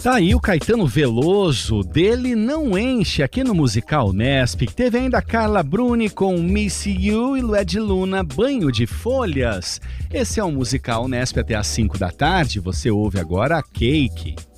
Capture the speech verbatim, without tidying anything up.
Tá aí o Caetano Veloso, dele não enche aqui no Musical Nesp. Teve ainda a Carla Bruni com Miss You e Lued Luna, Banho de Folhas. Esse é o Musical Nesp até às cinco da tarde, você ouve agora a Cake.